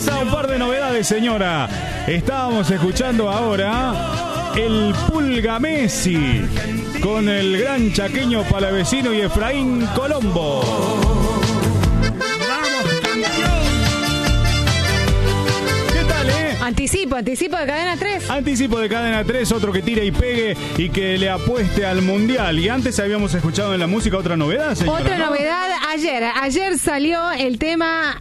Empieza un par de novedades, señora. Estábamos escuchando ahora el Pulga Messi con el gran chaqueño palavecino y Efraín Colombo. Anticipo de Cadena 3. Anticipo de Cadena 3, otro que tire y pegue y que le apueste al Mundial. Y antes habíamos escuchado en la música otra novedad, señora. Otra novedad, ayer salió el tema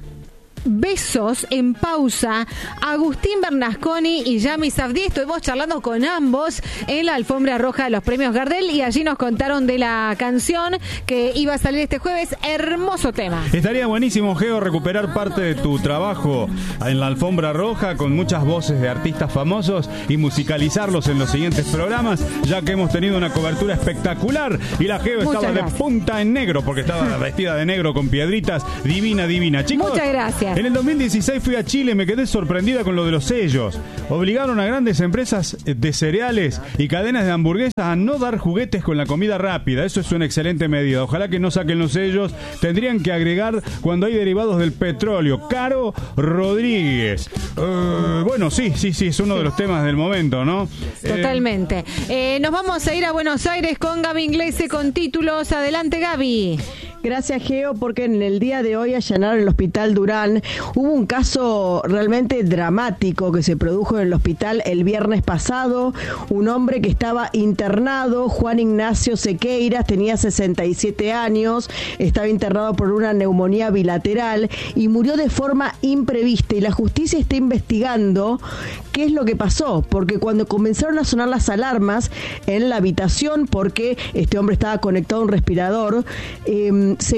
Besos en pausa. Agustín Bernasconi y Yami Safdí, estuvimos charlando con ambos en la alfombra roja de los premios Gardel y allí nos contaron de la canción que iba a salir este jueves. Hermoso tema. Estaría buenísimo, Geo, recuperar parte de tu trabajo en la alfombra roja con muchas voces de artistas famosos y musicalizarlos en los siguientes programas, ya que hemos tenido una cobertura espectacular y la Geo estaba de punta en negro porque estaba vestida de negro con piedritas. Divina, chicos. Muchas gracias. En el 2016 fui a Chile y me quedé sorprendida con lo de los sellos. Obligaron a grandes empresas de cereales y cadenas de hamburguesas a no dar juguetes con la comida rápida. Eso es una excelente medida. Ojalá que no saquen los sellos. Tendrían que agregar cuando hay derivados del petróleo. Caro Rodríguez. Bueno, sí, es uno de los temas del momento, ¿no? Totalmente. Nos vamos a ir a Buenos Aires con Gaby Inglese con títulos. Adelante, Gaby. Gracias, Geo, porque en el día de hoy allanaron el Hospital Durán. Hubo un caso realmente dramático que se produjo en el hospital el viernes pasado. Un hombre que estaba internado, Juan Ignacio Sequeiras, tenía 67 años, estaba internado por una neumonía bilateral y murió de forma imprevista. Y la justicia está investigando qué es lo que pasó, porque cuando comenzaron a sonar las alarmas en la habitación, porque este hombre estaba conectado a un respirador, se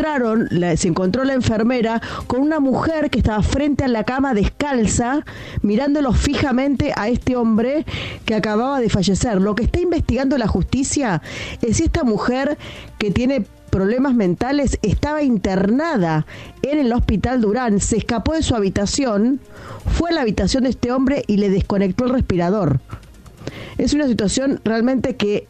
encontró la enfermera con una mujer que estaba frente a la cama descalza, mirándolo fijamente a este hombre que acababa de fallecer. Lo que está investigando la justicia es si esta mujer, que tiene problemas mentales, estaba internada en el Hospital Durán, se escapó de su habitación, fue a la habitación de este hombre y le desconectó el respirador. Es una situación realmente que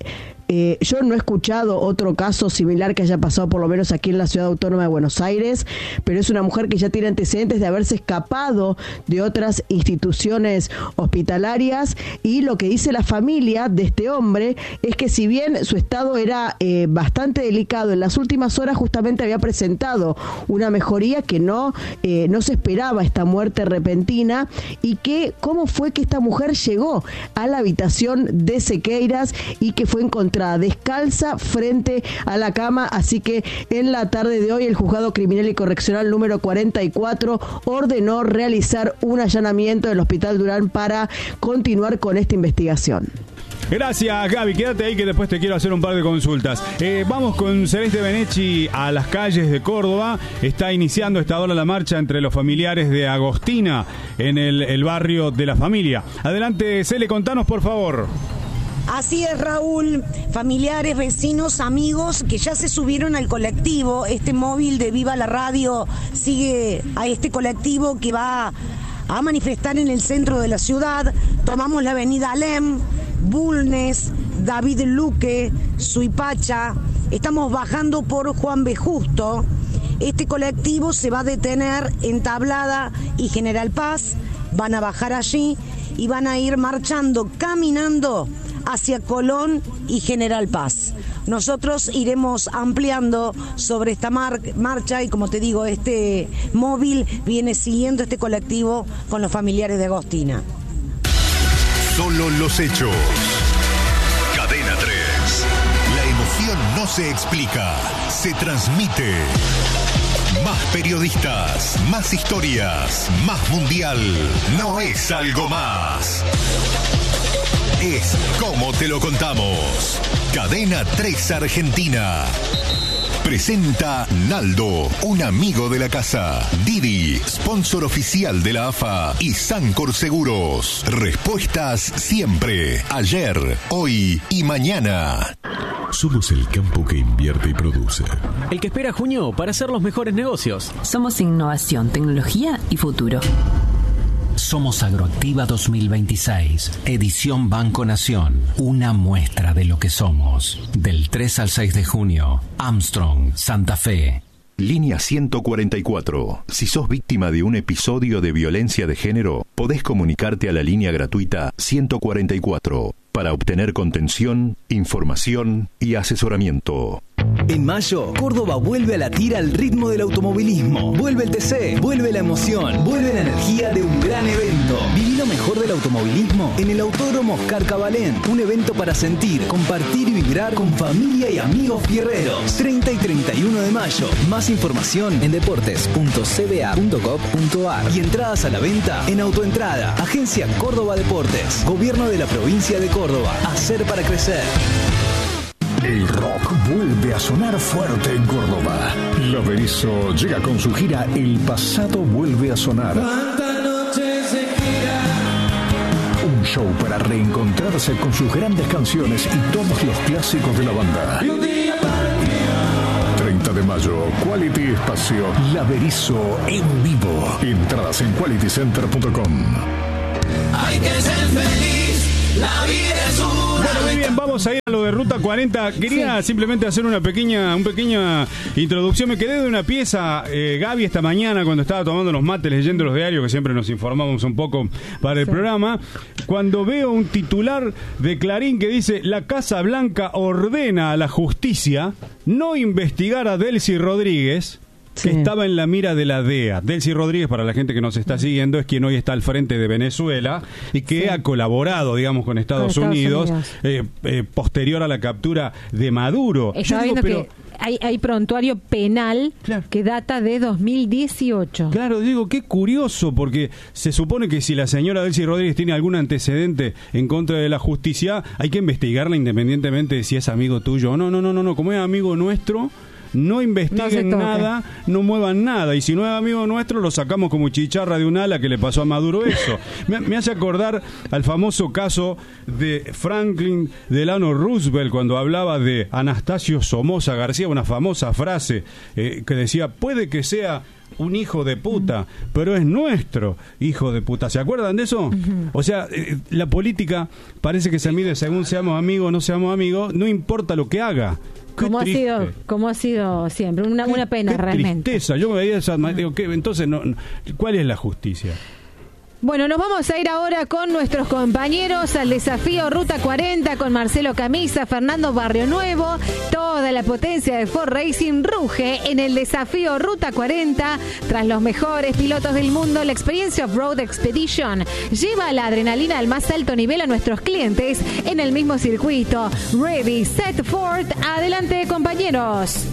yo no he escuchado otro caso similar que haya pasado por lo menos aquí en la Ciudad Autónoma de Buenos Aires, pero es una mujer que ya tiene antecedentes de haberse escapado de otras instituciones hospitalarias, y lo que dice la familia de este hombre es que si bien su estado era bastante delicado, en las últimas horas justamente había presentado una mejoría, que no se esperaba esta muerte repentina, y que cómo fue que esta mujer llegó a la habitación de Sequeiras y que fue encontrada descalza frente a la cama. Así que en la tarde de hoy el Juzgado Criminal y Correccional número 44 ordenó realizar un allanamiento del Hospital Durán para continuar con esta investigación. Gracias, Gaby. Quédate ahí que después te quiero hacer un par de consultas. Vamos con Celeste Benechi a las calles de Córdoba. Está iniciando esta hora la marcha entre los familiares de Agostina en el barrio de la familia. Adelante, Cele, contanos, por favor. Así es, Raúl, familiares, vecinos, amigos que ya se subieron al colectivo. Este móvil de Viva la Radio sigue a este colectivo que va a manifestar en el centro de la ciudad. Tomamos la avenida Alem, Bulnes, David Luque, Suipacha. Estamos bajando por Juan B. Justo. Este colectivo se va a detener en Tablada y General Paz. Van a bajar allí y van a ir marchando, caminando hacia Colón y General Paz. Nosotros iremos ampliando sobre esta marcha y, como te digo, este móvil viene siguiendo este colectivo con los familiares de Agostina. Solo los hechos. Cadena 3. La emoción no se explica, se transmite. Más periodistas, más historias, más mundial. No es algo más. Es como te lo contamos. Cadena 3 Argentina. Presenta Naldo, un amigo de la casa. Didi, sponsor oficial de la AFA. Y Sancor Seguros. Respuestas siempre. Ayer, hoy y mañana. Somos el campo que invierte y produce. El que espera junio para hacer los mejores negocios. Somos innovación, tecnología y futuro. Somos Agroactiva 2026, edición Banco Nación, una muestra de lo que somos. Del 3 al 6 de junio, Armstrong, Santa Fe. Línea 144. Si sos víctima de un episodio de violencia de género, podés comunicarte a la línea gratuita 144 para obtener contención, información y asesoramiento. En mayo, Córdoba vuelve a latir al ritmo del automovilismo. Vuelve el TC, vuelve la emoción, vuelve la energía de un gran evento. Viví lo mejor del automovilismo en el Autódromo Oscar Cabalén. Un evento para sentir, compartir y vibrar con familia y amigos fierreros. 30 y 31 de mayo. Más información en deportes.cba.gov.ar y entradas a la venta en Autoentrada. Agencia Córdoba Deportes. Gobierno de la provincia de Córdoba. Hacer para crecer. El rock vuelve a sonar fuerte en Córdoba. La Berizo llega con su gira El pasado vuelve a sonar. Un show para reencontrarse con sus grandes canciones y todos los clásicos de la banda. 30 de mayo, Quality Espacio, La Berizo en vivo. Entradas en qualitycenter.com. Hay que ser feliz, la vida es una. Bueno, muy bien, vamos a ir a lo de Ruta 40. Quería simplemente hacer una pequeña introducción. Me quedé de una pieza, Gaby, esta mañana cuando estaba tomando los mates, leyendo los diarios, que siempre nos informamos un poco para el programa, cuando veo un titular de Clarín que dice: la Casa Blanca ordena a la justicia no investigar a Delcy Rodríguez, que estaba en la mira de la DEA. Delcy Rodríguez, para la gente que nos está siguiendo, es quien hoy está al frente de Venezuela y que ha colaborado, digamos, con Estados Unidos. Posterior a la captura de Maduro. Estaba viendo que hay prontuario penal que data de 2018. Claro, digo, qué curioso, porque se supone que si la señora Delcy Rodríguez tiene algún antecedente en contra de la justicia, hay que investigarla independientemente de si es amigo tuyo o no. No, como es amigo nuestro, no investiguen nada, no muevan nada. Y si no es amigo nuestro, lo sacamos como chicharra de un ala que le pasó a Maduro eso. Me hace acordar al famoso caso de Franklin Delano Roosevelt, cuando hablaba de Anastasio Somoza García, una famosa frase que decía: puede que sea un hijo de puta, pero es nuestro hijo de puta. ¿Se acuerdan de eso? O sea, la política parece que se mide según seamos amigos o no seamos amigos, no importa lo que haga. Como ha sido siempre, una pena realmente. Tristeza. Yo me veía esa, digo, entonces, ¿cuál es la justicia? Bueno, nos vamos a ir ahora con nuestros compañeros al desafío Ruta 40 con Marcelo Camisa, Fernando Barrio Nuevo. Toda la potencia de Ford Racing ruge en el desafío Ruta 40. Tras los mejores pilotos del mundo, la experiencia Off-Road Expedition lleva la adrenalina al más alto nivel a nuestros clientes en el mismo circuito. Ready, set, Ford. Adelante, compañeros.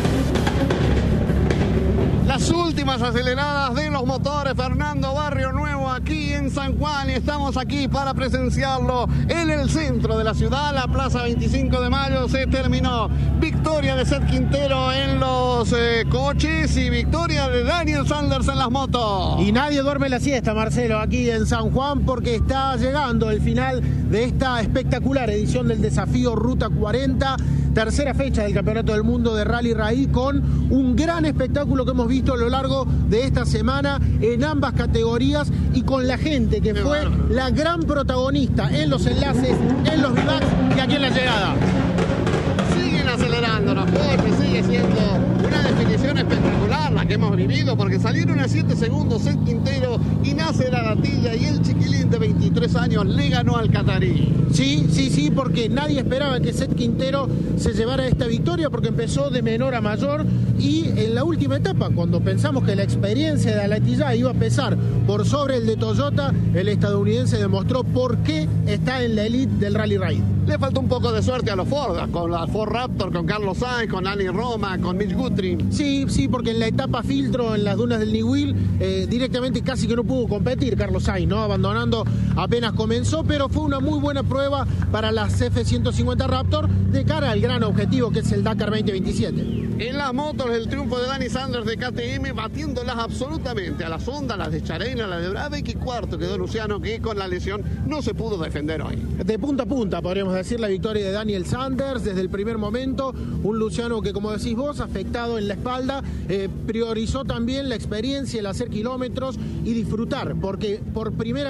Las últimas aceleradas de los motores, Fernando Barrio Nuevo, aquí en San Juan, y estamos aquí para presenciarlo en el centro de la ciudad, la Plaza 25 de Mayo. Se terminó. Victoria de Seth Quintero en los coches y victoria de Daniel Sanders en las motos. Y nadie duerme la siesta, Marcelo, aquí en San Juan, porque está llegando el final de esta espectacular edición del desafío Ruta 40, tercera fecha del Campeonato del Mundo de Rally Raid, con un gran espectáculo que hemos visto a lo largo de esta semana en ambas categorías y con la gente que fue la gran protagonista en los enlaces, en los vivacs y aquí en la llegada. Siguen acelerando los coches, sigue siendo una definición espectacular la que hemos vivido, porque salieron a 7 segundos Seth Quintero y Nasser Aratilla, y el chiquilín de 23 años le ganó al catarí. Sí, porque nadie esperaba que Seth Quintero se llevara esta victoria, porque empezó de menor a mayor, y en la última etapa, cuando pensamos que la experiencia de Aratilla iba a pesar por sobre el de Toyota, el estadounidense demostró por qué está en la elite del Rally Raid. Le faltó un poco de suerte a los Ford, con la Ford Raptor, con Carlos Sainz, con Ani Roma, con Mitch Guthrie. Sí, porque en la etapa filtro, en las dunas del Niwil, directamente casi que no pudo competir Carlos Sainz, ¿no? Abandonando apenas comenzó, pero fue una muy buena prueba para las F-150 Raptor de cara al gran objetivo que es el Dakar 2027. En las motos, el triunfo de Danny Sanders de KTM, batiéndolas absolutamente a las Honda, las de Charena, las de Brabeck, y cuarto quedó Luciano, que con la lesión no se pudo defender hoy. De punta a punta, podríamos decir, la victoria de Daniel Sanders desde el primer momento. Un Luciano que, como decís vos, afectado en la espalda, priorizó también la experiencia, el hacer kilómetros y disfrutar, porque por primera vez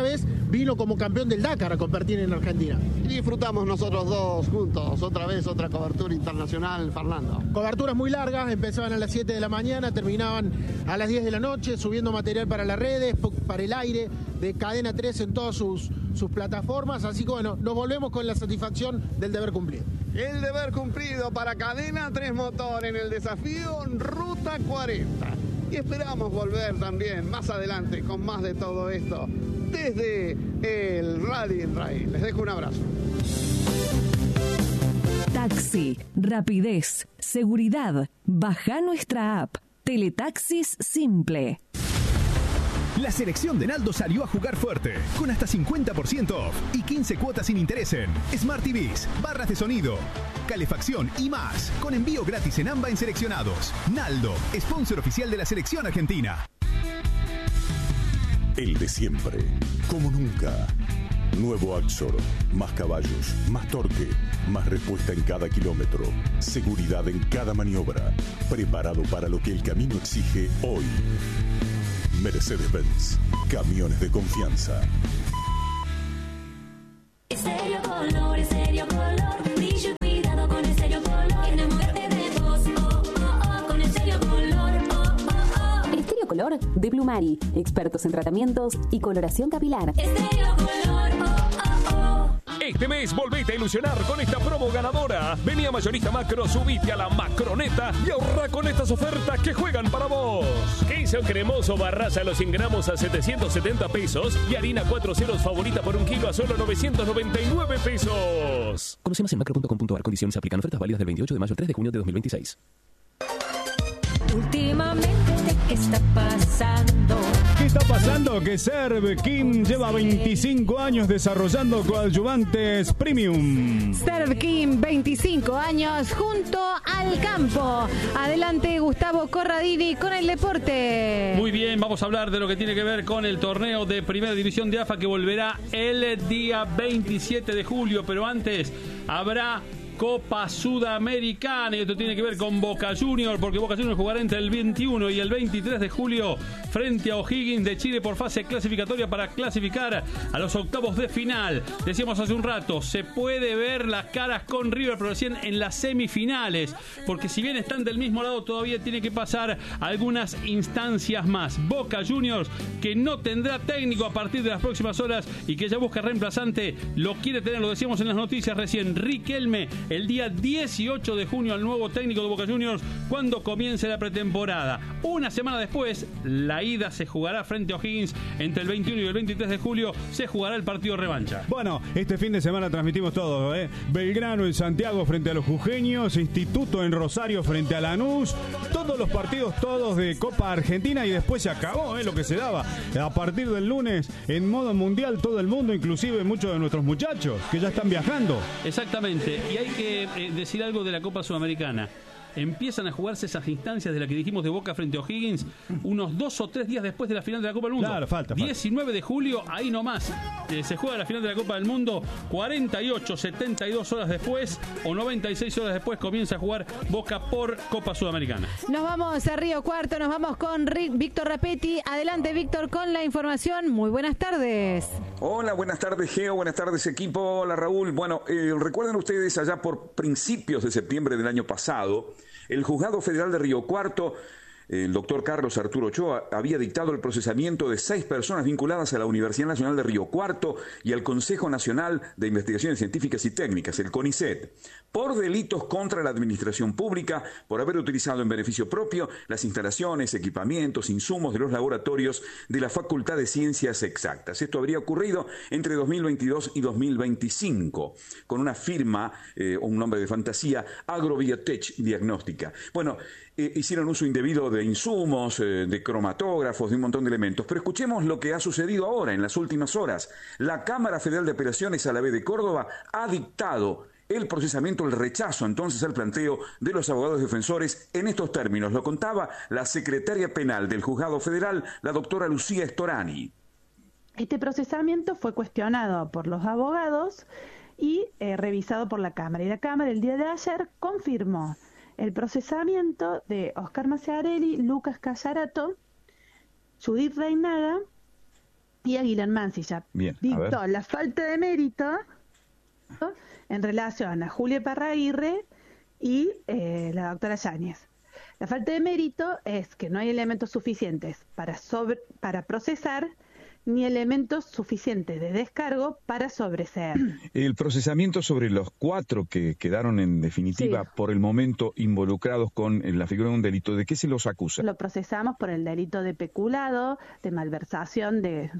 vino como campeón del Dakar a competir en Argentina. Y disfrutamos nosotros dos juntos, otra vez, otra cobertura internacional, Fernando. Coberturas muy largas, empezaban a las 7 de la mañana, terminaban a las 10 de la noche, subiendo material para las redes, para el aire, de Cadena 3 en todas sus plataformas. Así que bueno, nos volvemos con la satisfacción del deber cumplido. El deber cumplido para Cadena 3 Motor en el desafío Ruta 40. Y esperamos volver también más adelante con más de todo esto desde el Rally Rail. Les dejo un abrazo. Taxi, rapidez, seguridad. Baja nuestra app. Teletaxis Simple. La selección de Naldo salió a jugar fuerte, con hasta 50% off y 15 cuotas sin interés en Smart TVs, barras de sonido, calefacción y más, con envío gratis en AMBA en seleccionados. Naldo, sponsor oficial de la selección argentina. El de siempre, como nunca. Nuevo Axor, más caballos, más torque, más respuesta en cada kilómetro, seguridad en cada maniobra, preparado para lo que el camino exige hoy. Mercedes-Benz, camiones de confianza. Estéreo Color, brillo y cuidado con Estéreo Color. Enamórate de vos, con Estéreo Color, Estéreo Color de Plumari, expertos en tratamientos y coloración capilar. Estéreo Color, Este mes volvete a ilusionar con esta promo ganadora. Vení a Mayorista Macro, subite a la Macroneta y ahorra con estas ofertas que juegan para vos. Queso cremoso Barraza a los 100 gramos a 770 pesos y harina 4 ceros favorita por 1 kilo a solo 999 pesos. Conoce más en macro.com.ar. Condiciones aplican. Ofertas válidas del 28 de mayo al 3 de junio de 2026. Últimamente, ¿qué está pasando? ¿Qué está pasando? Que Serv Kim lleva 25 años desarrollando coadyuvantes premium. Serv Kim, 25 años junto al campo. Adelante, Gustavo Corradini con el deporte. Muy bien, vamos a hablar de lo que tiene que ver con el torneo de Primera División de AFA que volverá el día 27 de julio, pero antes habrá Copa Sudamericana y esto tiene que ver con Boca Juniors, porque Boca Juniors jugará entre el 21 y el 23 de julio frente a O'Higgins de Chile por fase clasificatoria para clasificar a los octavos de final. Decíamos hace un rato, se puede ver las caras con River, pero recién en las semifinales, porque si bien están del mismo lado todavía tiene que pasar algunas instancias más. Boca Juniors, que no tendrá técnico a partir de las próximas horas y que ya busca reemplazante, lo quiere tener, lo decíamos en las noticias recién, Riquelme el día 18 de junio al nuevo técnico de Boca Juniors cuando comience la pretemporada. Una semana después, la ida se jugará frente a O'Higgins. Entre el 21 y el 23 de julio se jugará el partido revancha. Bueno, este fin de semana transmitimos todo, Belgrano en Santiago frente a los jujeños, Instituto en Rosario frente a Lanús, todos los partidos, todos de Copa Argentina, y después se acabó, lo que se daba. A partir del lunes, en modo mundial, todo el mundo, inclusive muchos de nuestros muchachos que ya están viajando. Exactamente, y hay que decir algo de la Copa Sudamericana. Empiezan a jugarse esas instancias de la que dijimos de Boca frente a O'Higgins unos 2 o 3 días después de la final de la Copa del Mundo. Claro, falta. 19 de julio, ahí nomás. Se juega la final de la Copa del Mundo. 48, 72 horas después o 96 horas después comienza a jugar Boca por Copa Sudamericana. Nos vamos a Río Cuarto, nos vamos con Víctor Rapetti. Adelante, Víctor, con la información. Muy buenas tardes. Hola, buenas tardes, Geo. Buenas tardes, equipo. Hola, Raúl. Bueno, recuerden ustedes allá por principios de septiembre del año pasado, el Juzgado Federal de Río Cuarto, el doctor Carlos Arturo Ochoa, había dictado el procesamiento de 6 personas vinculadas a la Universidad Nacional de Río Cuarto y al Consejo Nacional de Investigaciones Científicas y Técnicas, el CONICET, por delitos contra la administración pública, por haber utilizado en beneficio propio las instalaciones, equipamientos, insumos de los laboratorios de la Facultad de Ciencias Exactas. Esto habría ocurrido entre 2022 y 2025, con una firma, un nombre de fantasía, Agrobiotech Diagnóstica. Bueno, hicieron uso indebido de insumos, de cromatógrafos, de un montón de elementos. Pero escuchemos lo que ha sucedido ahora, en las últimas horas. La Cámara Federal de Apelaciones a la B de Córdoba ha dictado el procesamiento, el rechazo entonces al planteo de los abogados defensores en estos términos. Lo contaba la secretaria penal del Juzgado Federal, la doctora Lucía Storani. Este procesamiento fue cuestionado por los abogados y revisado por la Cámara. Y la Cámara el día de ayer confirmó el procesamiento de Oscar Maciarelli, Lucas Casarato, Judith Reinaga y Aguilar Mansilla. Bien, a dictó ver. la falta de mérito en relación a Julia Parraguirre y la doctora Yáñez. La falta de mérito es que no hay elementos suficientes para procesar ni elementos suficientes de descargo para sobreseer. El procesamiento sobre los 4 que quedaron en definitiva por el momento involucrados con la figura de un delito, ¿de qué se los acusa? Lo procesamos por el delito de peculado, de malversación de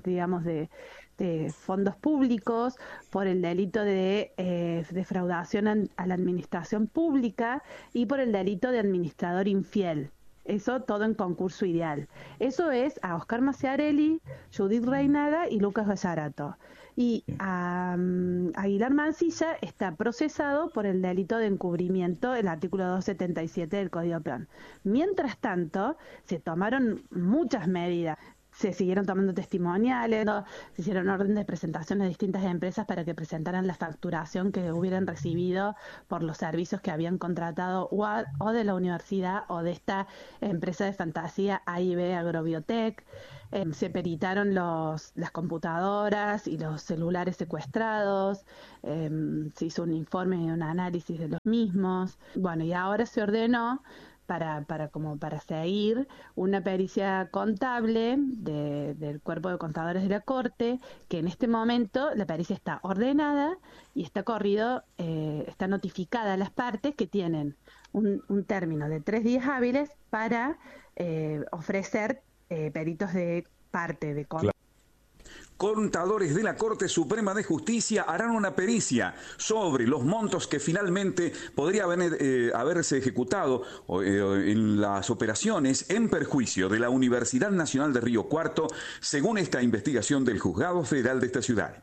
fondos públicos, por el delito de defraudación a la administración pública y por el delito de administrador infiel. Eso todo en concurso ideal. Eso es a Oscar Maciarelli, Judith Reinaga y Lucas Gallarato. Y a Aguilar Mansilla está procesado por el delito de encubrimiento, el artículo 277 del Código Penal. Mientras tanto, se tomaron muchas medidas. Se siguieron tomando testimoniales, se hicieron órdenes de presentación a distintas empresas para que presentaran la facturación que hubieran recibido por los servicios que habían contratado o de la universidad o de esta empresa de fantasía AIB Agrobiotech. Se peritaron las computadoras y los celulares secuestrados, se hizo un informe y un análisis de los mismos. Bueno, y ahora se ordenó para seguir una pericia contable del Cuerpo de Contadores de la Corte, que en este momento la pericia está ordenada y está está notificada a las partes que tienen un término de 3 días hábiles para ofrecer peritos de parte de Contadores de la Corte Suprema de Justicia harán una pericia sobre los montos que finalmente podría haberse ejecutado en las operaciones en perjuicio de la Universidad Nacional de Río Cuarto, según esta investigación del Juzgado Federal de esta ciudad.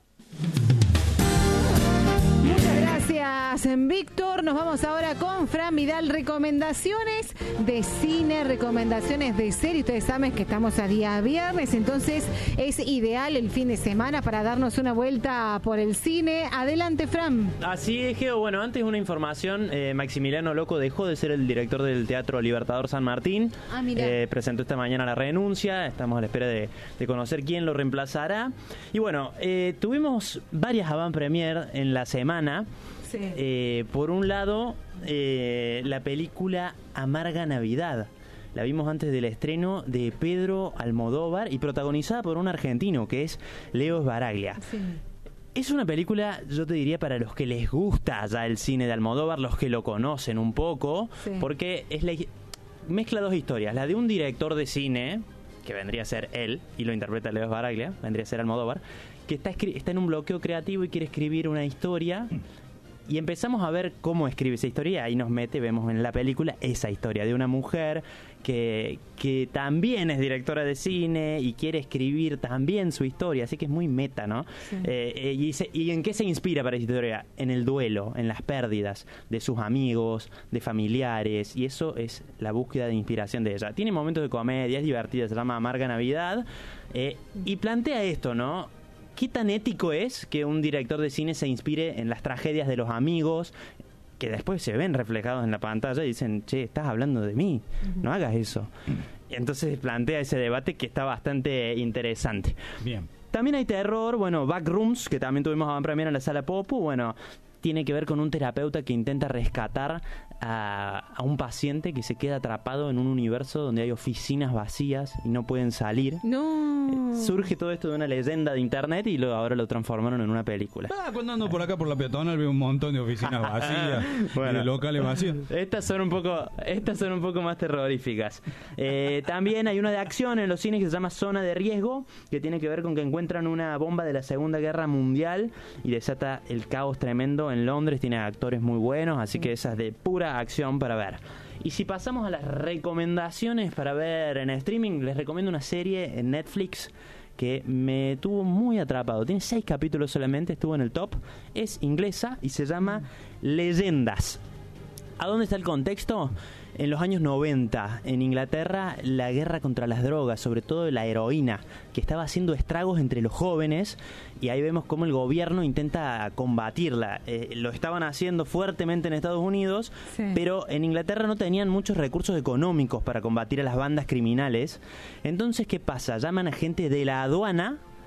Gracias, Víctor. Nos vamos ahora con Fran Vidal. Recomendaciones de cine, recomendaciones de serie. Ustedes saben que estamos a día viernes, entonces es ideal el fin de semana para darnos una vuelta por el cine. Adelante, Fran. Así es, Geo. Bueno, antes una información. Maximiliano Loco dejó de ser el director del Teatro Libertador San Martín. Presentó esta mañana la renuncia. Estamos a la espera de conocer quién lo reemplazará. Y bueno, tuvimos varias avant-premier en la semana. Sí. Por un lado, la película Amarga Navidad. La vimos antes del estreno de Pedro Almodóvar y protagonizada por un argentino que es Leo Sbaraglia. Sí. Es una película, yo te diría, para los que les gusta ya el cine de Almodóvar, los que lo conocen un poco, porque mezcla 2 historias. La de un director de cine, que vendría a ser él, y lo interpreta Leo Sbaraglia, vendría a ser Almodóvar, que está en un bloqueo creativo y quiere escribir una historia. Y empezamos a ver cómo escribe esa historia. Ahí vemos en la película esa historia de una mujer que también es directora de cine y quiere escribir también su historia. Así que es muy meta, ¿no? Sí. ¿Y en qué se inspira para esa historia? En el duelo, en las pérdidas de sus amigos, de familiares. Y eso es la búsqueda de inspiración de ella. Tiene momentos de comedia, es divertida, se llama Amarga Navidad. Y plantea esto, ¿no? ¿Qué tan ético es que un director de cine se inspire en las tragedias de los amigos, que después se ven reflejados en la pantalla y dicen, che, estás hablando de mí, no hagas eso? Entonces plantea ese debate que está bastante interesante. Bien. También hay terror, bueno, Backrooms, que también tuvimos a premiar en la Sala Popu, bueno, tiene que ver con un terapeuta que intenta rescatar a un paciente que se queda atrapado en un universo donde hay oficinas vacías y no pueden salir. No. Surge todo esto de una leyenda de internet y ahora lo transformaron en una película. Cuando ando por acá por la peatonal veo un montón de oficinas vacías, de locales vacíos. Estas son un poco más terroríficas. También hay una de acción en los cines que se llama Zona de Riesgo, que tiene que ver con que encuentran una bomba de la Segunda Guerra Mundial y desata el caos tremendo en Londres. Tiene actores muy buenos, así que esa es de pura acción para ver. Y si pasamos a las recomendaciones para ver en streaming, les recomiendo una serie en Netflix que me tuvo muy atrapado. Tiene 6 capítulos solamente, estuvo en el top. Es inglesa y se llama Leyendas. ¿A dónde está el contexto? En los años 90, en Inglaterra, la guerra contra las drogas, sobre todo la heroína, que estaba haciendo estragos entre los jóvenes, y ahí vemos cómo el gobierno intenta combatirla. Lo estaban haciendo fuertemente en Estados Unidos, pero en Inglaterra no tenían muchos recursos económicos para combatir a las bandas criminales. Entonces, ¿qué pasa? Llaman a gente de la aduana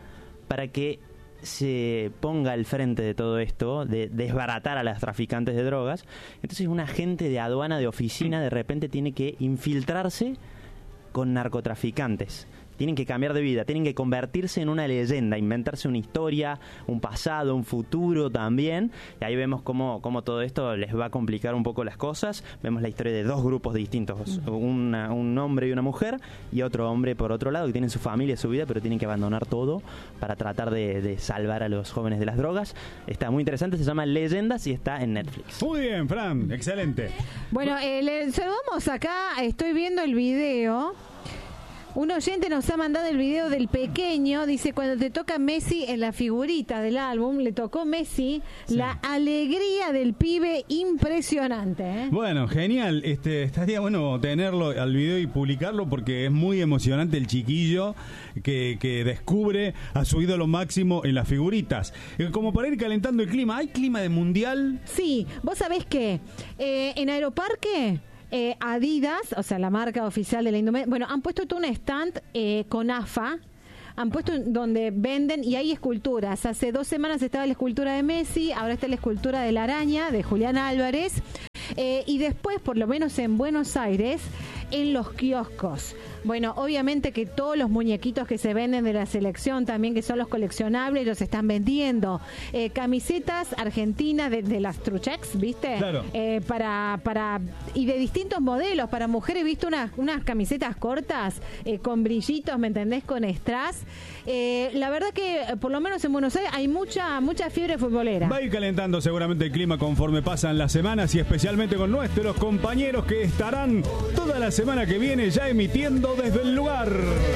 para que se ponga al frente de todo esto, de desbaratar a las traficantes de drogas. Entonces un agente de aduana, de oficina, de repente tiene que infiltrarse con narcotraficantes. Tienen que cambiar de vida, tienen que convertirse en una leyenda, inventarse una historia, un pasado, un futuro también. Y ahí vemos cómo todo esto les va a complicar un poco las cosas. Vemos la historia de dos grupos distintos, un hombre y una mujer, y otro hombre por otro lado, que tienen su familia, su vida, pero tienen que abandonar todo para tratar de salvar a los jóvenes de las drogas. Está muy interesante, se llama Leyendas y está en Netflix. Muy bien, Fran, excelente. Bueno, saludamos acá, estoy viendo el video. Un oyente nos ha mandado el video del pequeño, dice, cuando te toca Messi en la figurita del álbum, le tocó Messi, sí. La alegría del pibe, impresionante, ¿eh? Bueno, genial, estaría bueno tenerlo al video y publicarlo porque es muy emocionante el chiquillo que descubre a su ídolo máximo en las figuritas. Como para ir calentando el clima, ¿hay clima de mundial? Sí, vos sabés que en Aeroparque... Adidas, o sea, la marca oficial de la indumentaria, bueno, han puesto todo un stand con AFA, han puesto donde venden y hay esculturas. Hace 2 semanas estaba la escultura de Messi, ahora está la escultura de la araña de Julián Álvarez, y después, por lo menos en Buenos Aires, en los kioscos. Bueno, obviamente que todos los muñequitos que se venden de la selección también, que son los coleccionables, los están vendiendo. Camisetas argentinas de las Truchex, ¿viste? Claro. Y de distintos modelos. Para mujeres, ¿viste? Unas camisetas cortas con brillitos, ¿me entendés? Con strass. La verdad que, por lo menos en Buenos Aires, hay mucha fiebre futbolera. Va a ir calentando seguramente el clima conforme pasan las semanas y especialmente con nuestros compañeros que estarán toda la semana que viene ya emitiendo desde el lugar.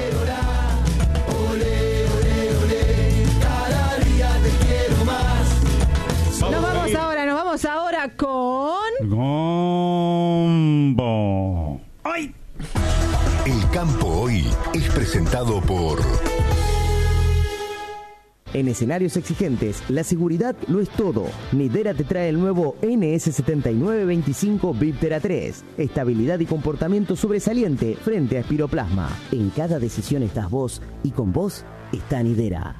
Cada día te quiero más. Nos vamos ahora con... Gombo. ¡Ay! El campo hoy es presentado por... En escenarios exigentes, la seguridad lo es todo. Nidera te trae el nuevo NS7925 Viptera 3. Estabilidad y comportamiento sobresaliente frente a espiroplasma. En cada decisión estás vos y con vos está Nidera.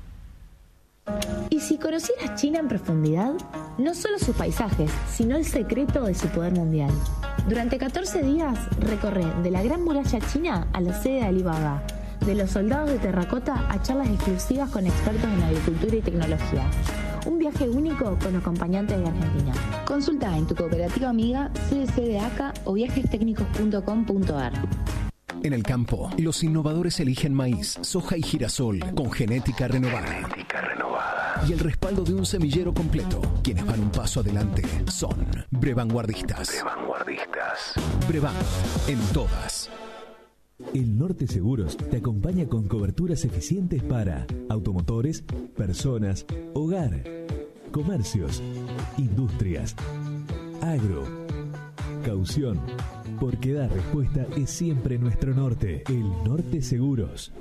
¿Y si conocieras China en profundidad? No solo sus paisajes, sino el secreto de su poder mundial. Durante 14 días recorre de la Gran Muralla China a la sede de Alibaba. De los soldados de terracota a charlas exclusivas con expertos en agricultura y tecnología. Un viaje único con acompañantes de Argentina. Consulta en tu cooperativa amiga, CDC de ACA o viajestecnicos.com.ar. En el campo, los innovadores eligen maíz, soja y girasol con genética renovada. Y el respaldo de un semillero completo. Quienes van un paso adelante son Brevanguardistas. Brevan, en todas. El Norte Seguros te acompaña con coberturas eficientes para automotores, personas, hogar, comercios, industrias, agro, caución, porque dar respuesta es siempre nuestro norte. El Norte Seguros.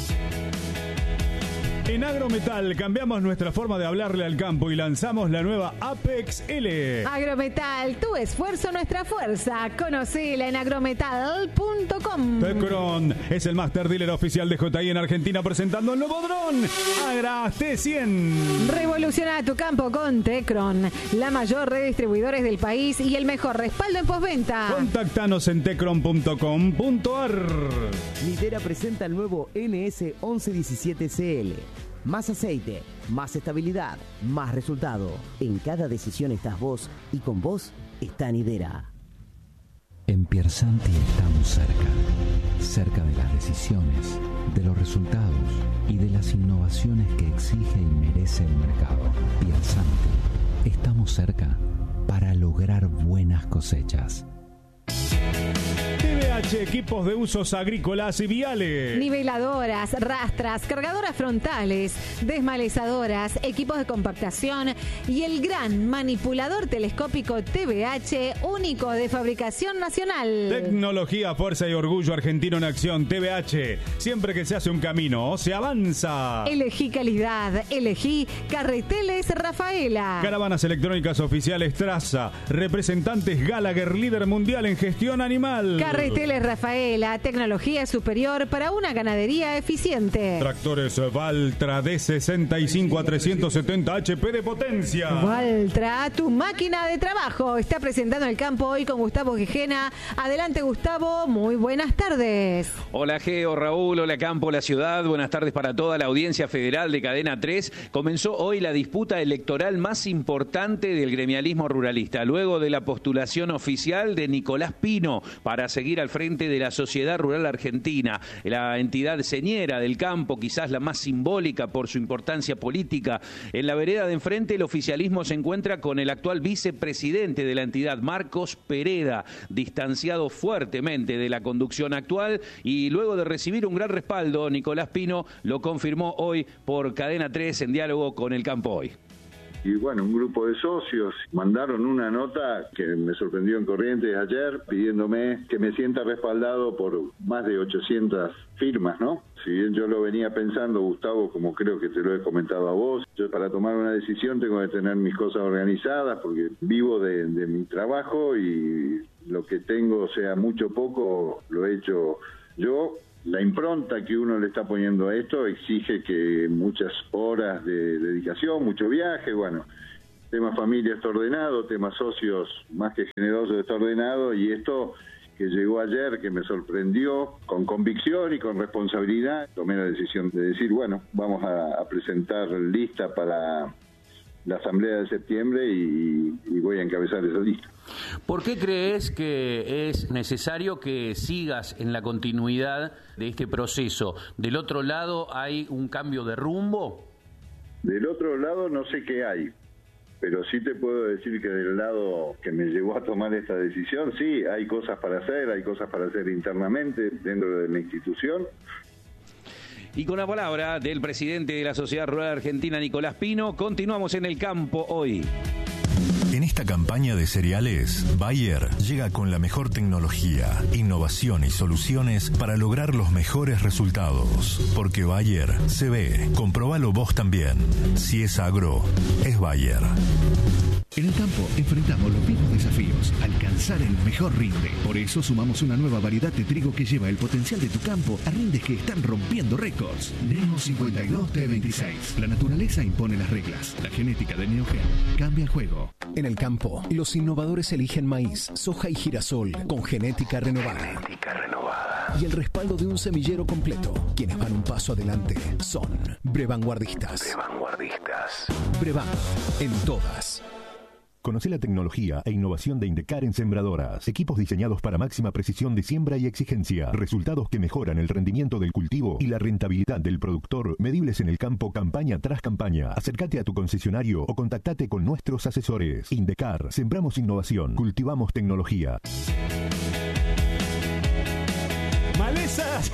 En Agrometal cambiamos nuestra forma de hablarle al campo y lanzamos la nueva Apex L. Agrometal, tu esfuerzo, nuestra fuerza. Conocela en agrometal.com. Tecron es el master dealer oficial de JI en Argentina presentando el nuevo dron Agra T100. Revoluciona tu campo con Tecron, la mayor red de distribuidores del país y el mejor respaldo en postventa. Contáctanos en tecron.com.ar. Nidera presenta el nuevo NS1117CL. Más aceite, más estabilidad, más resultado. En cada decisión estás vos y con vos está Nidera. En Piersanti estamos cerca de las decisiones, de los resultados y de las innovaciones que exige y merece el mercado. Piersanti, estamos cerca para lograr buenas cosechas. TVH, equipos de usos agrícolas y viales. Niveladoras, rastras, cargadoras frontales, desmalezadoras, equipos de compactación y el gran manipulador telescópico TVH, único de fabricación nacional. Tecnología, fuerza y orgullo argentino en acción. TVH, siempre que se hace un camino, se avanza. Elegí calidad, elegí Carreteles Rafaela. Caravanas electrónicas oficiales Traza, representantes Gallagher, líder mundial en gestión animal. Carreteles Tractores Rafaela, tecnología superior para una ganadería eficiente. Tractores Valtra de 65 a 370 HP de potencia. Valtra, tu máquina de trabajo. Está presentando el campo hoy con Gustavo Quijena. Adelante, Gustavo. Muy buenas tardes. Hola, Geo, Raúl. Hola, Campo, la ciudad. Buenas tardes para toda la audiencia federal de Cadena 3. Comenzó hoy la disputa electoral más importante del gremialismo ruralista, luego de la postulación oficial de Nicolás Pino para seguir al frente de la Sociedad Rural Argentina, la entidad señera del campo, quizás la más simbólica por su importancia política. En la vereda de enfrente, el oficialismo se encuentra con el actual vicepresidente de la entidad, Marcos Pereda, distanciado fuertemente de la conducción actual, y luego de recibir un gran respaldo, Nicolás Pino lo confirmó hoy por Cadena 3 en diálogo con el campo hoy. Y bueno, un grupo de socios mandaron una nota que me sorprendió en Corrientes ayer, pidiéndome que me sienta respaldado por más de 800 firmas, ¿no? Si bien yo lo venía pensando, Gustavo, como creo que te lo he comentado a vos, yo para tomar una decisión tengo que tener mis cosas organizadas porque vivo de mi trabajo y lo que tengo, sea mucho o poco, lo he hecho yo. La impronta que uno le está poniendo a esto exige que muchas horas de dedicación, mucho viaje, bueno, tema familia está ordenado, tema socios más que generoso está ordenado, y esto que llegó ayer, que me sorprendió, con convicción y con responsabilidad, tomé la decisión de decir, bueno, vamos a presentar lista para la asamblea de septiembre y voy a encabezar esa lista. ¿Por qué crees que es necesario que sigas en la continuidad de este proceso? ¿Del otro lado hay un cambio de rumbo? Del otro lado no sé qué hay, pero sí te puedo decir que del lado que me llevó a tomar esta decisión, sí, hay cosas para hacer internamente dentro de la institución. Y con la palabra del presidente de la Sociedad Rural Argentina, Nicolás Pino, continuamos en el campo hoy. En esta campaña de cereales, Bayer llega con la mejor tecnología, innovación y soluciones para lograr los mejores resultados. Porque Bayer se ve. Comprobalo vos también. Si es agro, es Bayer. En el campo enfrentamos los mismos desafíos, alcanzar el mejor rinde. Por eso sumamos una nueva variedad de trigo que lleva el potencial de tu campo a rindes que están rompiendo récords. Neo 52 T26. La naturaleza impone las reglas. La genética de Neogen cambia el juego. En el campo, los innovadores eligen maíz, soja y girasol con genética renovada. Y el respaldo de un semillero completo. Quienes van un paso adelante son Brevanguardistas. Brevan, en todas. Conoce la tecnología e innovación de Indecar en sembradoras. Equipos diseñados para máxima precisión de siembra y exigencia. Resultados que mejoran el rendimiento del cultivo y la rentabilidad del productor, medibles en el campo campaña tras campaña. Acércate a tu concesionario o contactate con nuestros asesores. Indecar, sembramos innovación, cultivamos tecnología. ¡Malezas!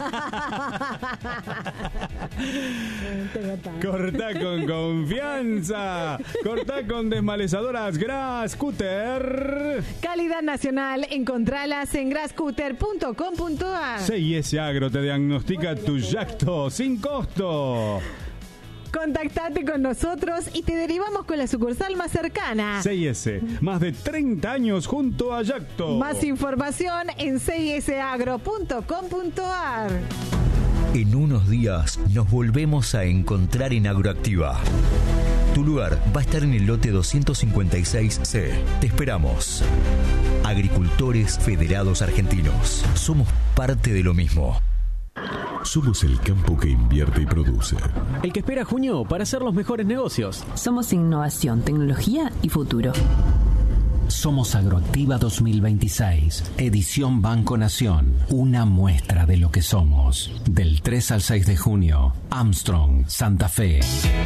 Cortá con confianza. Cortá con desmalezadoras Grascutter. Calidad nacional. Encontralas en grascutter.com.ar. CIS Agro te diagnostica tu yacto sin costo. Contactate con nosotros y te derivamos con la sucursal más cercana. CIS, más de 30 años junto a Yacto. Más información en cisagro.com.ar. En unos días nos volvemos a encontrar en Agroactiva. Tu lugar va a estar en el lote 256C. Te esperamos. Agricultores Federados Argentinos. Somos parte de lo mismo. Somos el campo que invierte y produce. El que espera junio para hacer los mejores negocios. Somos innovación, tecnología y futuro. Somos Agroactiva 2026, edición Banco Nación. Una muestra de lo que somos. Del 3 al 6 de junio, Armstrong, Santa Fe.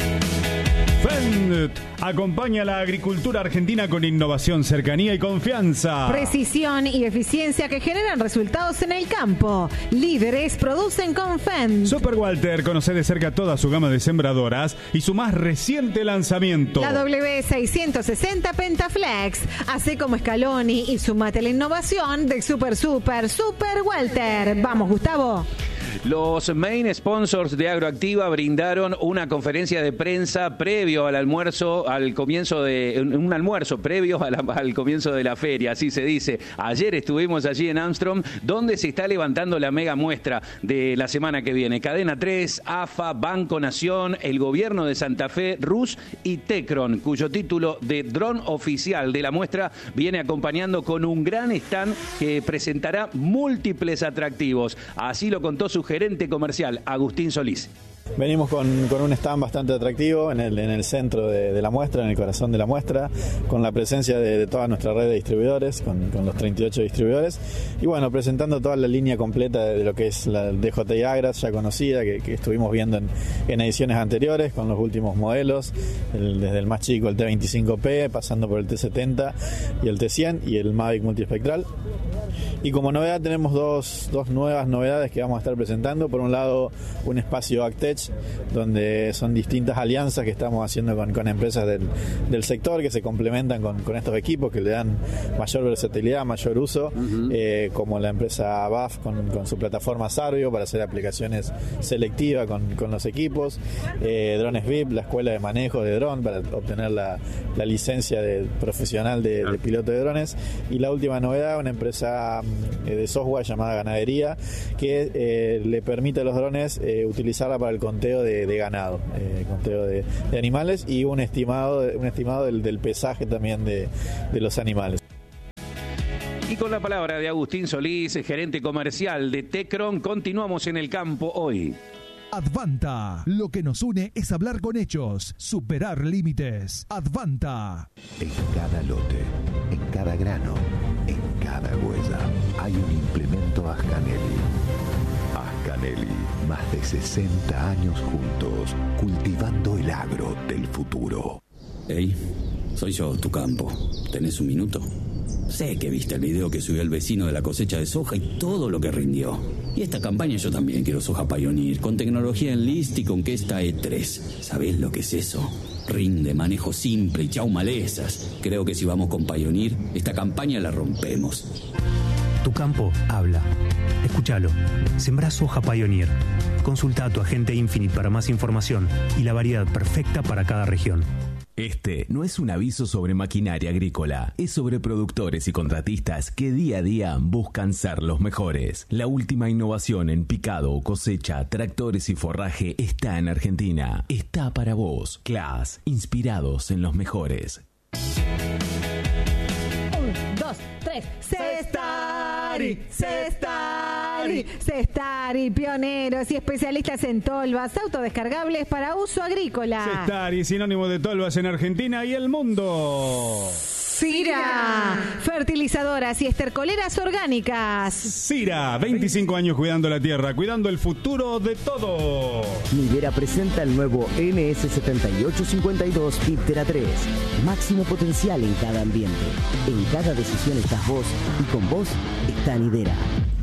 Fendt acompaña a la agricultura argentina con innovación, cercanía y confianza. Precisión y eficiencia que generan resultados en el campo. Líderes producen con Fendt. Super Walter conoce de cerca toda su gama de sembradoras y su más reciente lanzamiento. La W660 Pentaflex. Hace como Scaloni y sumate la innovación del Super Walter. Vamos, Gustavo. Los main sponsors de Agroactiva brindaron una conferencia de prensa previo al almuerzo, al comienzo previo al comienzo de la feria, así se dice. Ayer estuvimos allí en Armstrong, donde se está levantando la mega muestra de la semana que viene. Cadena 3, AFA, Banco Nación, el gobierno de Santa Fe, RUS y Tecron, cuyo título de dron oficial de la muestra viene acompañando con un gran stand que presentará múltiples atractivos. Así lo contó su gerente comercial, Agustín Solís. Venimos con un stand bastante atractivo en el centro de la muestra, en el corazón de la muestra, con la presencia de toda nuestra red de distribuidores, con los 38 distribuidores, y bueno, presentando toda la línea completa de lo que es la DJI Agras, ya conocida, que estuvimos viendo en ediciones anteriores, con los últimos modelos, desde el más chico, el T25P, pasando por el T70 y el T100 y el Mavic multiespectral. Y como novedad tenemos dos nuevas novedades que vamos a estar presentando. Por un lado, un espacio AgTech, donde son distintas alianzas que estamos haciendo con empresas del sector que se complementan con estos equipos, que le dan mayor versatilidad, mayor uso, como la empresa BAF con su plataforma Sarvio para hacer aplicaciones selectivas con los equipos, Drones VIP, la escuela de manejo de dron para obtener la licencia de profesional de piloto de drones, y la última novedad, una empresa de software llamada Ganadería, que le permite a los drones utilizarla para el conteo de ganado, conteo de animales, y un estimado del pesaje también de los animales. Y con la palabra de Agustín Solís, gerente comercial de Tecron, continuamos en el campo hoy. Advanta. Lo que nos une es hablar con hechos, superar límites. Advanta. En cada lote, en cada grano, en cada huella, hay un implemento Ascanelli. Ascanelli, más de 60 años juntos, cultivando el agro del futuro. Hey, soy yo, tu campo. ¿Tenés un minuto? Sé que viste el video que subió el vecino de la cosecha de soja y todo lo que rindió. Y esta campaña yo también quiero soja Pioneer, con tecnología Enlist y con Kesta E3. ¿Sabés lo que es eso? Rinde, manejo simple y chau malezas. Creo que si vamos con Pioneer, esta campaña la rompemos. Tu campo habla. Escúchalo. Sembrá soja Pioneer. Consulta a tu agente Infinite para más información y la variedad perfecta para cada región. Este no es un aviso sobre maquinaria agrícola, es sobre productores y contratistas que día a día buscan ser los mejores. La última innovación en picado, cosecha, tractores y forraje está en Argentina. Está para vos. Claas, inspirados en los mejores. 1, 2, 3. Cestari, pioneros y especialistas en tolvas autodescargables para uso agrícola. Cestari, sinónimo de tolvas en Argentina y el mundo. Cira, fertilizadoras y estercoleras orgánicas. Cira, 25 años cuidando la tierra, cuidando el futuro de todo. Nidera presenta el nuevo NS7852 Viptera 3. Máximo potencial en cada ambiente. En cada decisión estás vos y con vos está Nidera.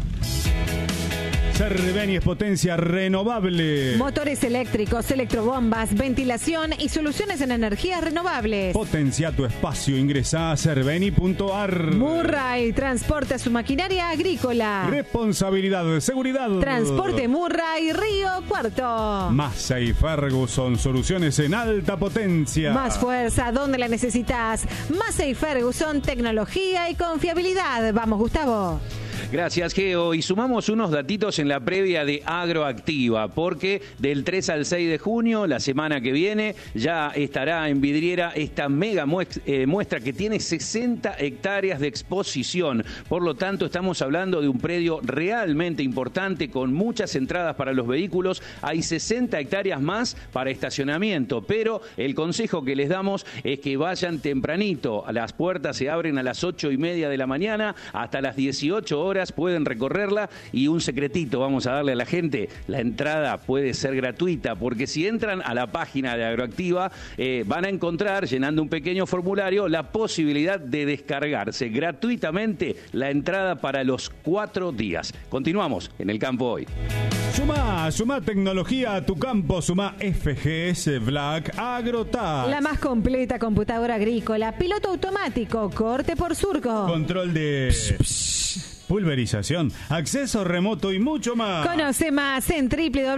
Cerveni es potencia renovable. Motores eléctricos, electrobombas, ventilación y soluciones en energías renovables. Potencia tu espacio, ingresá a cerveni.ar. Murray transporta su maquinaria agrícola. Responsabilidad, seguridad. Transporte Murray, Río Cuarto. Massa y Ferguson, soluciones en alta potencia. Más fuerza, donde la necesitas. Massa y Ferguson, tecnología y confiabilidad. Vamos, Gustavo. Gracias, Geo. Y sumamos unos datitos en la previa de Agroactiva, porque del 3 al 6 de junio, la semana que viene, ya estará en vidriera esta mega muestra que tiene 60 hectáreas de exposición. Por lo tanto, estamos hablando de un predio realmente importante, con muchas entradas para los vehículos. Hay 60 hectáreas más para estacionamiento, pero el consejo que les damos es que vayan tempranito. Las puertas se abren a las 8:30 de la mañana, hasta las 18 horas pueden recorrerla. Y un secretito vamos a darle a la gente: la entrada puede ser gratuita, porque si entran a la página de Agroactiva van a encontrar, llenando un pequeño formulario, la posibilidad de descargarse gratuitamente la entrada para los 4 días. Continuamos en el campo hoy. Sumá tecnología a tu campo, sumá FGS Black Agrotag. La más completa computadora agrícola, piloto automático, corte por surco, control de pulverización, acceso remoto y mucho más. Conoce más en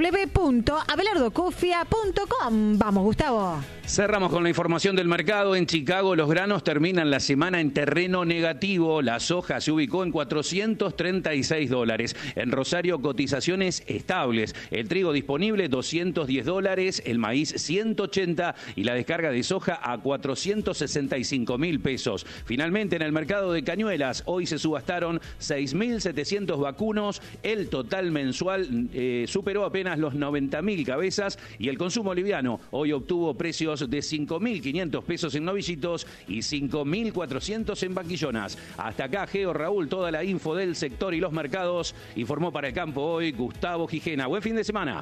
www.abelardocofia.com. Vamos, Gustavo. Cerramos con la información del mercado. En Chicago, los granos terminan la semana en terreno negativo. La soja se ubicó en $436. En Rosario, cotizaciones estables. El trigo disponible, $210. El maíz, $180. Y la descarga de soja a $465.000. Finalmente, en el mercado de Cañuelas, hoy se subastaron 6.700 vacunos. El total mensual superó apenas los 90.000 cabezas. Y el consumo liviano hoy obtuvo precios de 5.500 pesos en novillitos y 5.400 en vaquillonas. Hasta acá, Geo, Raúl, toda la info del sector y los mercados. Informó para el campo hoy Gustavo Gijena. Buen fin de semana.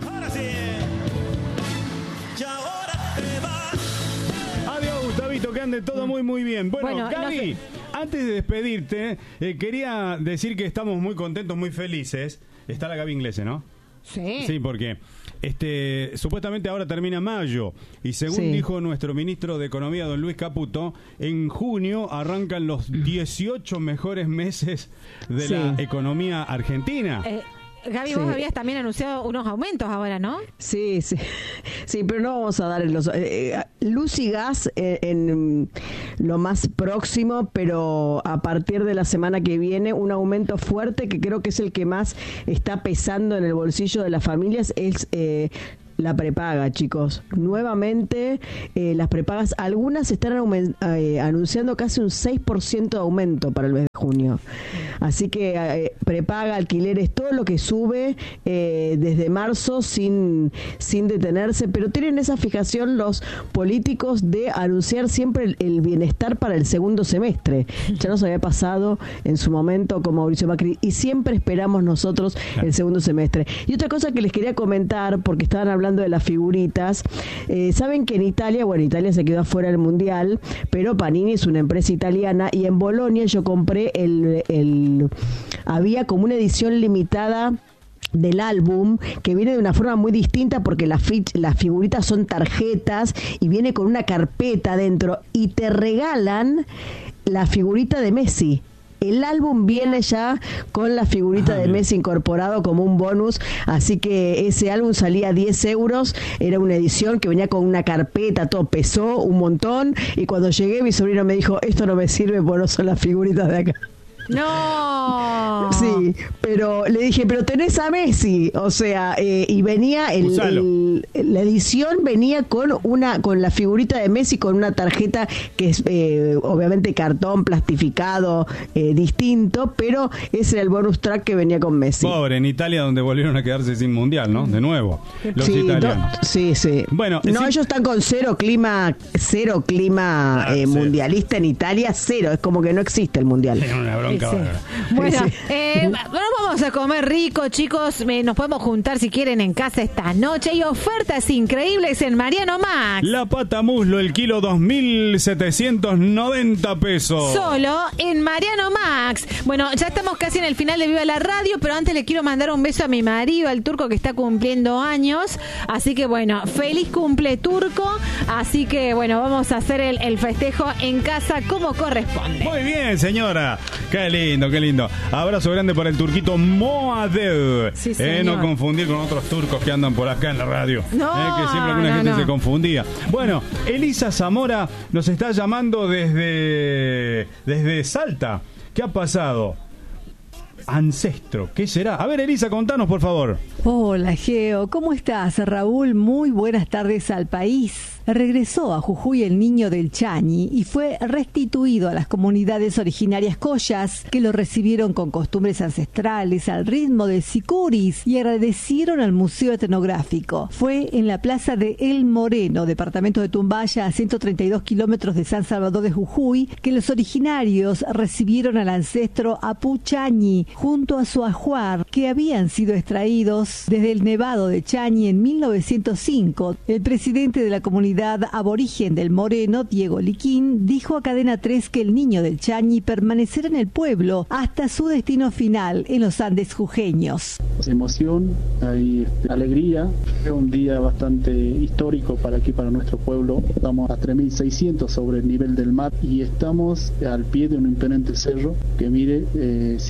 Adiós, Gustavito, que ande todo muy bien. Bueno, Gaby, antes de despedirte, quería decir que estamos muy contentos, muy felices. Está la Gaby Inglese, ¿no? Sí. Sí, porque supuestamente ahora termina mayo y según dijo nuestro ministro de Economía, don Luis Caputo, en junio arrancan los 18 mejores meses de la economía argentina. Gaby, vos habías también anunciado unos aumentos ahora, ¿no? Sí, pero no vamos a dar los luz y gas en lo más próximo, pero a partir de la semana que viene un aumento fuerte que creo que es el que más está pesando en el bolsillo de las familias es la prepaga, chicos. Nuevamente, las prepagas, algunas están anunciando casi un 6% de aumento para el mes de junio. Así que prepaga, alquileres, todo lo que sube desde marzo sin detenerse, pero tienen esa fijación los políticos de anunciar siempre el bienestar para el segundo semestre. Ya nos había pasado en su momento con Mauricio Macri y siempre esperamos nosotros el segundo semestre. Y otra cosa que les quería comentar, porque estaban hablando de las figuritas, saben que en Italia se quedó afuera del Mundial, pero Panini es una empresa italiana y en Bolonia yo compré había como una edición limitada del álbum que viene de una forma muy distinta porque las figuritas son tarjetas y viene con una carpeta dentro y te regalan la figurita de Messi. El álbum viene ya con la figurita de Messi incorporado como un bonus, así que ese álbum salía 10 euros, era una edición que venía con una carpeta, todo pesó un montón, y cuando llegué mi sobrino me dijo, esto no me sirve porque no son las figuritas de acá. No. Sí, pero le dije, pero tenés a Messi, o sea, y venía la edición venía con la figurita de Messi con una tarjeta que es obviamente cartón plastificado distinto, pero ese era el bonus track que venía con Messi. Pobre, en Italia donde volvieron a quedarse sin mundial, ¿no? De nuevo, los italianos. Sí. Bueno, no, ellos están con cero clima mundialista en Italia, cero, es como que no existe el mundial. Una bronca. Bueno, nos vamos a comer rico, chicos. Nos podemos juntar si quieren en casa esta noche. Hay ofertas increíbles en Mariano Max. La pata muslo, el kilo 2.790 pesos. Solo en Mariano Max. Bueno, ya estamos casi en el final de Viva la Radio, pero antes le quiero mandar un beso a mi marido, al Turco, que está cumpliendo años. Así que bueno, feliz cumple, Turco. Así que bueno, vamos a hacer el festejo en casa como corresponde. Muy bien, señora. Qué lindo. Abrazo grande para el turquito Moadev. Sí, no confundir con otros turcos que andan por acá en la radio. No, que siempre alguna gente se confundía. Bueno, Elisa Zamora nos está llamando desde Salta. ¿Qué ha pasado? Ancestro, ¿qué será? A ver, Elisa, contanos, por favor. Hola, Geo, ¿cómo estás? Raúl, muy buenas tardes al país. Regresó a Jujuy el niño del Chañi y fue restituido a las comunidades originarias collas, que lo recibieron con costumbres ancestrales al ritmo de sicuris y agradecieron al Museo Etnográfico. Fue en la plaza de El Moreno, departamento de Tumbaya, a 132 kilómetros de San Salvador de Jujuy, que los originarios recibieron al ancestro Apu Chañi junto a su ajuar, que habían sido extraídos desde el Nevado de Chañi en 1905. El presidente de la comunidad aborigen del Moreno, Diego Liquín, dijo a Cadena 3 que el niño del Chañi permanecerá en el pueblo hasta su destino final en los Andes jujeños. Emoción, hay alegría, es un día bastante histórico para nuestro pueblo. Estamos a 3.600 sobre el nivel del mar y estamos al pie de un imponente cerro que mide 5.900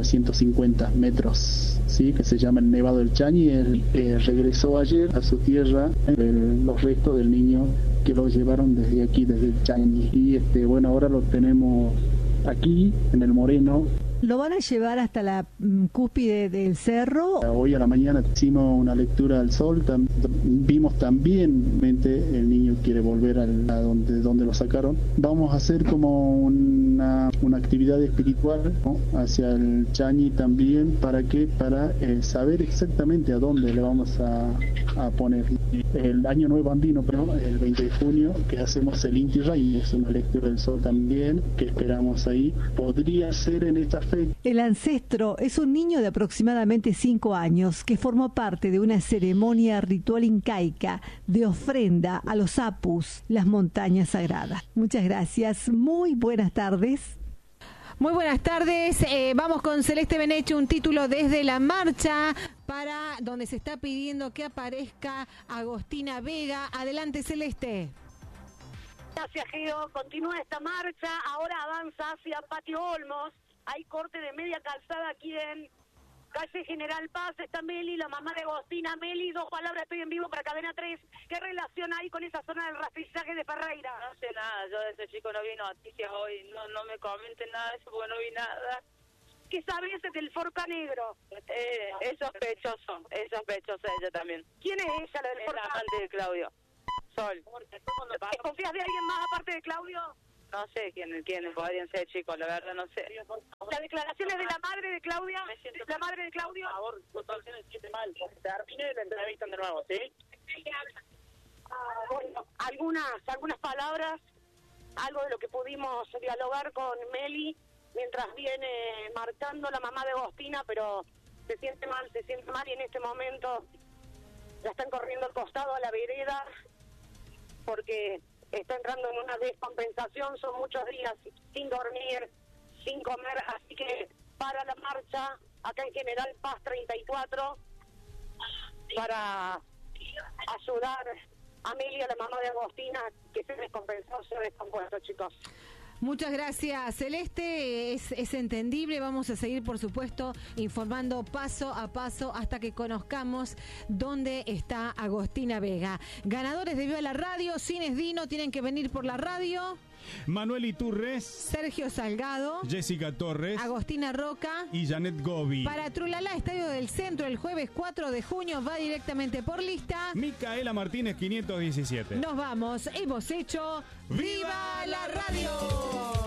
1950 metros, ¿sí? Que se llama el Nevado del Chañi. Él regresó ayer a su tierra los restos del niño que lo llevaron desde aquí, desde el Chañi. Y bueno, ahora lo tenemos aquí en el Moreno. ¿Lo van a llevar hasta la cúspide del cerro? Hoy a la mañana hicimos una lectura al sol, vimos también el niño quiere volver a donde lo sacaron. Vamos a hacer como una actividad espiritual, ¿no? Hacia el Chañi también, para saber exactamente a dónde le vamos a poner. El año nuevo andino, pero el 20 de junio, que hacemos el Inti Raymi, es una lectura del sol también, que esperamos ahí. Podría ser en esta fecha. El ancestro es un niño de aproximadamente 5 años que formó parte de una ceremonia ritual incaica de ofrenda a los apus, las montañas sagradas. Muchas gracias. Muy buenas tardes. Muy buenas tardes. Vamos con Celeste Beneche, un título desde la marcha para donde se está pidiendo que aparezca Agostina Vega. Adelante, Celeste. Gracias, Geo. Continúa esta marcha. Ahora avanza hacia Patio Olmos. Hay corte de media calzada aquí en calle General Paz. Está Meli, la mamá de Agostina. Meli, 2 palabras, estoy en vivo para Cadena 3. ¿Qué relación hay con esa zona del rastrillaje de Ferreira? No sé nada, yo de ese chico no vi noticias hoy. No me comenten nada de eso porque no vi nada. ¿Qué sabes del Forca Negro? Es sospechoso ella también. ¿Quién es ella, la del Es Forca? la amante de Claudio, Sol. ¿Confías de alguien más aparte de Claudio? No sé quiénes podrían ser, chicos, la verdad no sé. ¿Las declaraciones de la madre de Claudia? ¿La madre de Claudio? Por favor, totalmente me siente mal. Termine y la entrevistan de nuevo, ¿sí? Bueno, algunas palabras, algo de lo que pudimos dialogar con Meli mientras viene marchando la mamá de Agostina, pero se siente mal y en este momento la están corriendo al costado a la vereda porque está entrando en una descompensación. Son muchos días sin dormir, sin comer, así que para la marcha acá en General Paz 34 para ayudar a Amelia, la mamá de Agostina, que se descompensó, se descompuesto, chicos. Muchas gracias, Celeste. Es entendible. Vamos a seguir, por supuesto, informando paso a paso hasta que conozcamos dónde está Agostina Vega. Ganadores de Viva la Radio, Cines Dino, tienen que venir por la radio. Manuel Iturres, Sergio Salgado, Jessica Torres, Agostina Roca y Janet Gobi. Para Trulalá, Estadio del Centro, el jueves 4 de junio, va directamente por lista. Micaela Martínez 517. Nos vamos. Hemos hecho ¡Viva la Radio!